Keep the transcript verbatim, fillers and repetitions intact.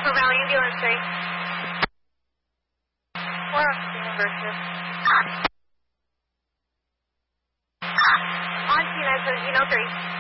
for Valley Ambulance three. Four on University. On T nine seven zero three.